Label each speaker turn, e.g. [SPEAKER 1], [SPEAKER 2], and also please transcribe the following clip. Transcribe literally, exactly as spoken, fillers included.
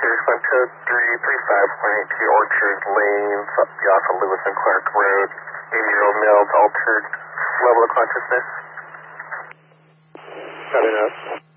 [SPEAKER 1] respond code three three five point eight two Orchard Lane, off of Lewis and Clark Road. eighty-year-old male with altered level of consciousness. Copy that.